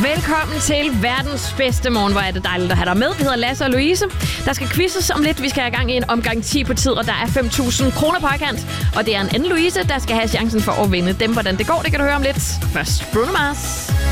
Velkommen til verdens bedste morgen. Hvor er det dejligt at have dig med. Vi hedder Lasse og Louise. Der skal quizzes om lidt. Vi skal have gang i en omgang 10 på tid, og der er 5.000 kroner på højkant. Og det er en anden Louise, der skal have chancen for at vinde dem. Hvordan det går, det kan du høre om lidt. Først Bruno Mars.